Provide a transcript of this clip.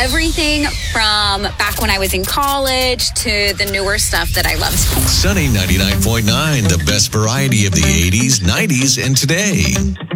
everything from back when I was in college to the newer stuff that I love. Sunny 99.9, the best variety of the 80s, 90s, and today.